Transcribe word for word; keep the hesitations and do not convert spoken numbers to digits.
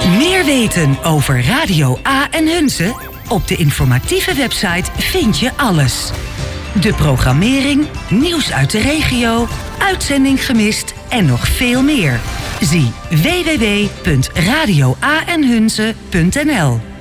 Meer weten over Radio A en Hunze? Op de informatieve website vind je alles. De programmering, nieuws uit de regio, uitzending gemist en nog veel meer. Zie w w w punt radio a en hunze punt n l.